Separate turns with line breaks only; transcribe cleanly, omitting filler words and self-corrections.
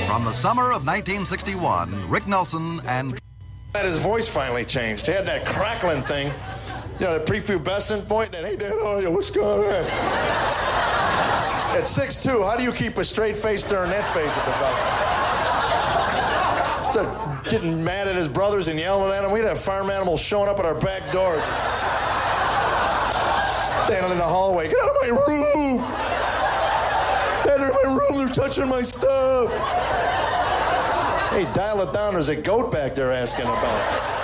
From the summer of 1961, Rick Nelson and...
His voice finally changed. He had that crackling thing. You know, the prepubescent point. And, hey, Dad, how are you? What's going on? At 6'2", how do you keep a straight face during that phase of development? Start getting mad at his brothers and yelling at him. We'd have farm animals showing up at our back door. Standing in the hallway. Get out of my room! Get out of my room. They're touching my stuff. Hey, dial it down. There's a goat back there asking about it.